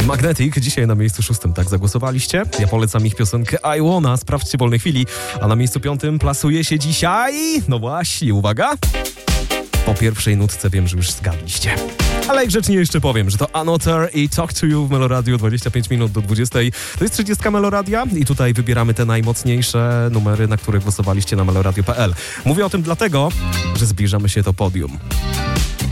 Magnetic dzisiaj na miejscu 6, tak zagłosowaliście? Ja polecam ich piosenkę I Wanna, sprawdźcie w wolnej chwili. A na miejscu 5 plasuje się dzisiaj... No właśnie, uwaga! Po pierwszej nutce wiem, że już zgadliście. Ale grzecznie jeszcze powiem, że to Another i Talk to You w Meloradio 25 minut do 20. To jest 30 Meloradia i tutaj wybieramy te najmocniejsze numery, na które głosowaliście na meloradio.pl. Mówię o tym dlatego, że zbliżamy się do podium.